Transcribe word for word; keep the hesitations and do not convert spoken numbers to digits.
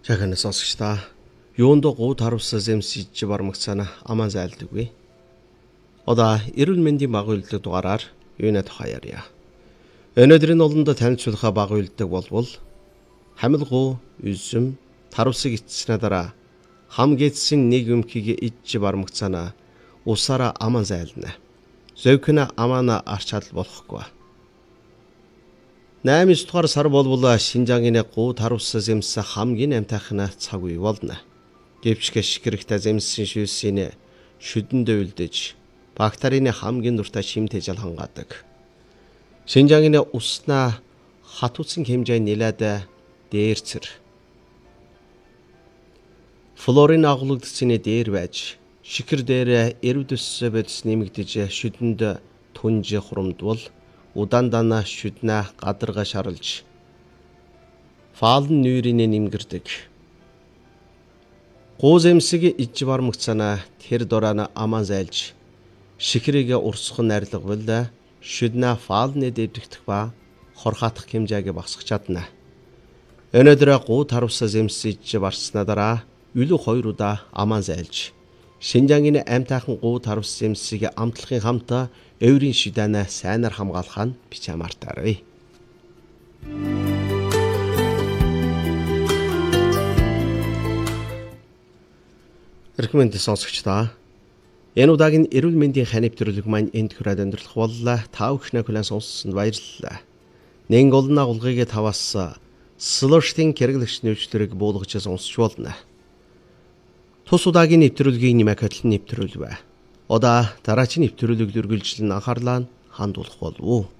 Жахана сонсогчдаа юунд гоо таравсаас эмсэж бармагцаана аман зайлдаггүй. Одоо эрүүл мэндийн баг үйлдэл дугаараар юунэ тухаяарья. Өнөөдрийн олондо танилцуулах баг үйлдэл болвол хамилгуу үзэм таравсыг эцснэ дараа хам гэдсэн нэг өмхийг иж бармагцаана усаараа аман зайлна. Зөвхөн амаана арчаал болохгүй. наймын дугаар сар болвол Шинжаагийн гоо таравсаас эмс хамгийн амтайхна цаг үе болно. Гэвч гიშгэрэгтэй земсэн шүүсийн шүдэнд үлдэж бактерийн хамгийн дуртай шимтэж ал хангадаг. Шинжаагийн уснаа хатууцсан хэмжээ нэлээд дээрцэр. Флорин агуулгдсан дээр байж шикэр дээр эрвдэс бодис нэмэгдэж шүдэнд түнж хурамдвал удаандана шүднэ гадарга шаралж фаалн нүүрийн нэмгэрдэг. Гоо земсэг иж бармагцаана тэр дорана аман зайлж шикрийг урсгах найрлагвал шүднэ фаалны дэвдэгдэх ба хорхаатах хэмжээг багасгах чадна. Өнөөдөр гоо таравсаа земсэж барснаа дараа үлүү хоёр удаа аман зайлж Шинжаагийн амтайхан гоо таравс земсэг амтлахын хамт өөрийн шүдэнэ сайнаар хамгаалах нь бичаамартаарай. Рекоменд сонсогчдаа энэ удаагийн эрүүл мэндийн хань нэвтрүүлэг маань энд хүрээд өндөрлөх боллоо. Та бүхнээ хүлээн сонссонд баярлалаа. Нэн голны агуулгыг таваас слоштын хэрэглэгч нөхцөлийг буулгаж сонсч болно. Тус удаагийн нэвтрүүлгийн нэмэх хөтлөн нэвтрүүлвэ. Одоо дараагийн нэвтрүүлэг дүргэлжлэн анхаарлаа хандуулах болов уу?